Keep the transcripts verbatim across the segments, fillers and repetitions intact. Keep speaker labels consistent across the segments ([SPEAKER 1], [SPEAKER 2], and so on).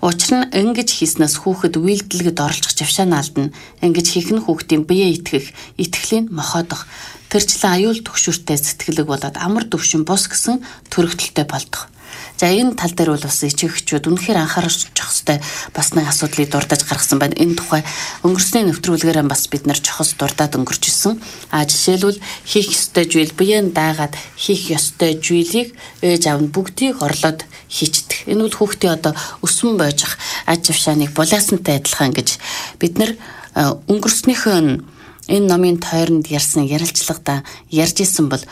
[SPEAKER 1] Учир нь ингэж хийснээс хүүхэд үйлдэлгэд оролцох завшаан алдна. Ингэж хийх нь хүүхдийн биеэ итгэх, итгэлийн мохоодох. Тэрчлэн аюул төгшүүртэй сэтгэлэг болоод амар төвшин бус гэсэн төрөгдөлтэй болдог. За энэ тал дээр бол бас ичээгчүүд үнэхээр анхаарч хэвчээ бас нэг асуудлыг дурдаж гаргасан байна. Энэ тухай өнгөрсний нэвтрүүлгээрээ бас бид нар чохос дурдаад өнгөрч ирсэн. А жишээлбэл хийх ёстой зүйл биеэн даагаад хийх ёстой зүйлийг ээж аав нь бүгдийг орлоод хийчдэг. Энэ бол хүүхдийн одоо өсвөн бойжих аж авшааныг булаасантай адилхан гэж бид нар өнгөрснийхөө энэ номын тойронд ярьсан ярилцлагада ярьж исэн бол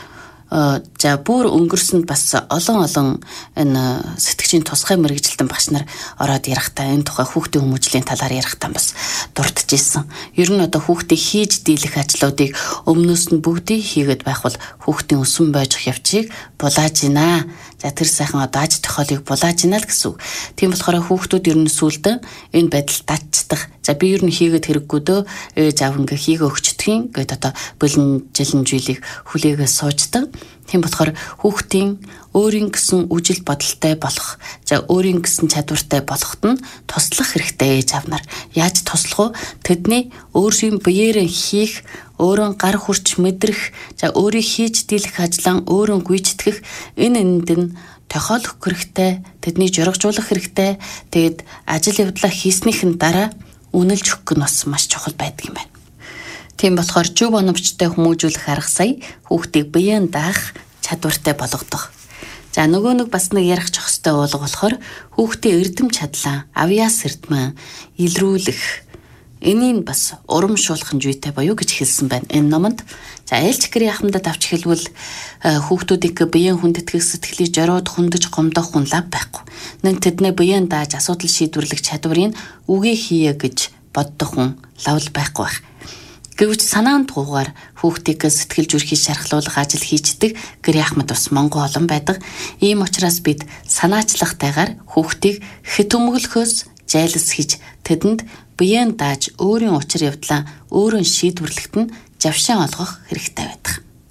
[SPEAKER 1] за бүр өнгөрсөнд бас олон олон энэ сэтгчийн тусгай мэргэжилтэн багш нар ороод ярихтаа энэ тухай хүүхдийн хүмүүжлийн талаар ярихтаа бас дурдж ирсэн. Ер нь одоо хүүхдийг хийж дийлэх ажлуудыг өмнөөс нь бүгдийг хийгээд байх бол хүүхдийн өсвөн бойжих явцыг булааж гинэ. За тэр сайхан одоо аж тохиолыг булааж гинэ л гэсэн үг. Тийм болохоор хүүхдүүд ер нь сүулдэ энэ байдал датцдаг. За би ер нь хийгээд хэрэггүй дөө ээж аав ингээ хийгээ өгчдөг юм гэд одоо бэлэн жилэнжүүлийг хүлээгээ сууждаг. Тийм болохоор хүүхдийн өөрийн гэсэн үжил бодолтой болох, за өөрийн гэсэн чадвартай болоход нь туслах хэрэгтэй ээж аав нар. Яаж туслах вэ? Тэдний өөрийн биеэрээ хийх, өөрөн гар хурч мэдрэх, за өөрийг хийж дийлэх ажлаа өөрөн гүйцэтгэх энэ энд нь тохиолох хэрэгтэй, тэдний жургажуулах хэрэгтэй. Тэгэд ажил явдлаа хийснийхэн дараа үнэлж өгөх нь бас маш чухал байдаг юм байна. Тийм болохоор зөв оновчтой хүмүүжүүлэх арга сая хүүхдийг биеэн даах чадвартай болгодог. За нөгөө нэг бас нэг ярих зохистой уулга болохоор хүүхдийн эрдэм чадлаа авьяас эрдмэн илрүүлэх энийг бас урамшуулах зүйтэй боيو гэж хэлсэн байна энэ номонд. За ээлж гэрийн ахмадад авч хэлбэл хүүхдүүдийг биеийн хүндэтгэх сэтгэлийг жороод хүндэж гомдох хүн лав байхгүй. Нэг тэдний биеэн дааж асуудал шийдвэрлэх чадварыг үгүй хийе гэж боддог хүн лавл байхгүй байх. Гэвч санаанд тугаар хүүхдийг сэтгэл зүрхийг шархлуулах ажил хийждэг гэрийн ахмад бас Монгол олон байдаг. Ийм учраас бид санаачлахтайгаар хүүхдийг хэд өмгөлөхөөс жайлс хийж тэдэнд биеэн дааж өөрийн учир явдлаа өөрөөр шийдвэрлэхэд нь завшаан олгох хэрэгтэй байдаг.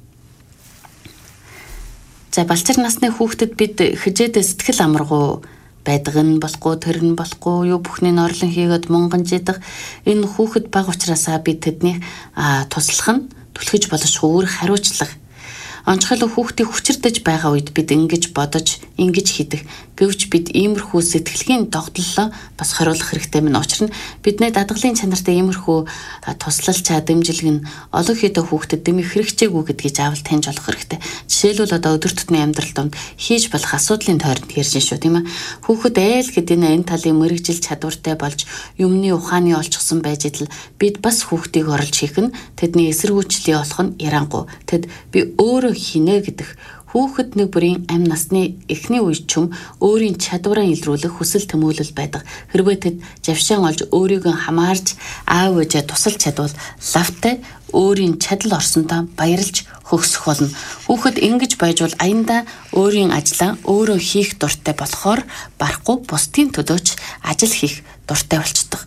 [SPEAKER 1] За балчир насны хүүхдэд бид хижээд сэтгэл амаргуу байдаг нь болохгүй, тэр нь болохгүй, юу бүхний нь орлон хийгээд мунганжидах энэ хүүхэд баг учраас бид тэдний туслах нь түлхэж болошгүй өөр хариуцлага. Онцгойлон хүүхдийг хүчирдэж байгаа үед бид ингэж бодож, ингэж хийдэг. Гэвч бид иймэрхүү сэтгэлгийн догтлолоо бас хариулах хэрэгтэй мэн. Учир нь бидний дадгалын чанартай иймэрхүү туслал чадамжилг нь олон хэдэн хүүхдэд дэмий хэрэгцээгүй гэдгийг заавал таньж олох хэрэгтэй. Жишээлбэл одоо өдөр тутмын амьдрал донд хийж болох асуудлын тойронд ярьж шүү, тийм ээ. Хүүхэд айл хэдийн энэ талын мэрэгжил чадвартай болж юмны ухааны олчихсон байж идэл бид бас хүүхдийг оруулж хийх нь тэдний эсэргүүцлээ олох нь ярангуй. Тэд би өөрөө хийнэ гэдэг хүүхэд нэг бүрийн амь насны эхний үе чим өөрийн чадвараа илрүүлэх хүсэл тэмүүлэл байдаг. Хэрвээ тэд завшаан олж өөрийгөө хамаарч аав ээжээ тусалж чадвал лавтай өөрийн чадал орсондоо баярлж хөгсөх болно. Хүүхэд ингэж байж бол аяндаа өөрийн ажлаа өөрөө хийх дуртай болохоор барахгүй бусдын төлөөч ажил хийх дуртай болчдөг.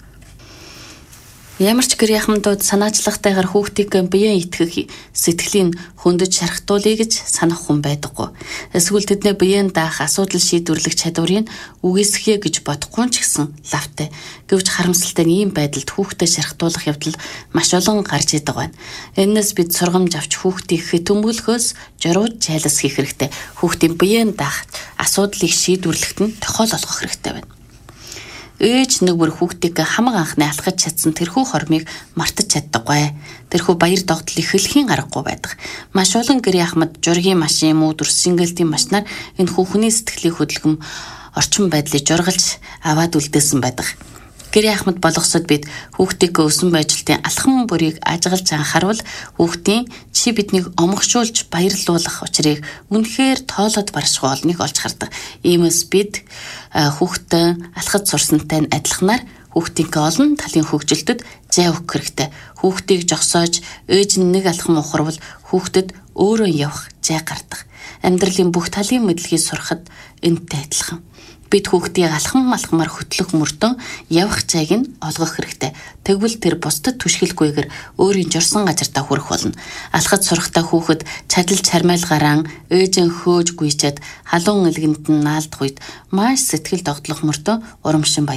[SPEAKER 1] Ямар ч гэр яхамдууд санаачлахтайгаар хүүхдийг биеэ итгэх сэтгэлийн хөндөж шархтуулъя гэж санах хүн байдаггүй. Эсвэл тэдний биеэн даах асуудал шийдвэрлэх чадварыг үгүйсгэе гэж бодохгүй ч гэсэн лавтай. Гэвч харамсалтай нь ийм байдалд хүүхдэд шархтуулах явдал маш олон гарч идэг байна. Энээс бид сургамж авч хүүхдийг хөтөмбөлөхөөс журууд жайлс хийх хэрэгтэй. Хүүхдийн биеэн даах асуудлыг шийдвэрлэхэд нь тохиол олгох хэрэгтэй байна. Ээж нэг бүр хүүхдийг хамаг анхны алхаж чадсан тэрхүү хормыг мартаж чаддаггүй. Тэрхүү баяр догтлыг хэлхийн аргагүй байдаг. Маш олон гэрийн ахмад жургийн машин, мүүдүр, сингэлтийн машинаар энэ хүүхний сэтгэлийг хөдөлгөм орчин байдлыг жургалж аваад үлдээсэн байдаг. Гэрийн ахмад болгосод бид хүүхдийг өсөн байжлтын алхам бүрийг ажиглаж анхаарвал хүүхдийн чи биднийг омгшуулж баярлуулах учрыг үнэхээр тоолоод баршгүй олныг олж хардаг. Иймээс бид хүүхдээ алхаж сурсантай нь адилханаар хүүхдийн олон талын хөгжилтөд зай өгөх хэрэгтэй. Хүүхдийг жогсоож ээж нь нэг алхам ухарвал хүүхдэд өөрөө явах зай гардаг. Амьдралын бүх талын мэдлэгийг сурахад энэтэй адилхан. Бид хүүхдийг алхам алхмаар хөтлөх мөрдөн явах зайг нь олгох хэрэгтэй. Тэгвэл тэр бусдад түшгэлгүйгээр өөрийн журсан газартаа хүрэх болно. Алхаж сурахтаа хүүхэд чадал чармайлгараа ээжэн хөөж гүйчээд халуун элгэнд нь наалдах үед маш сэтгэл догтлох мөрдөө урамшин